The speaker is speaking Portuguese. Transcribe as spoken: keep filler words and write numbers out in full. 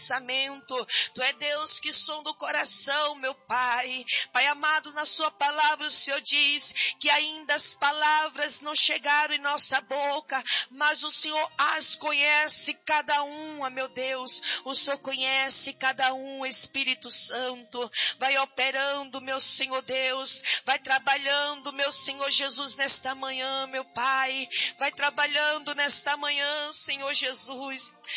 pensamento. Tu é Deus que sonda o coração, meu Pai. Pai amado, na sua palavra o Senhor diz que ainda as palavras não chegaram em nossa boca, mas o Senhor as conhece cada uma, meu Deus. O Senhor conhece cada um, Espírito Santo. Vai operando, meu Senhor Deus. Vai trabalhando, meu Senhor Jesus, nesta manhã, meu Pai. Vai trabalhando nesta manhã, Senhor Jesus.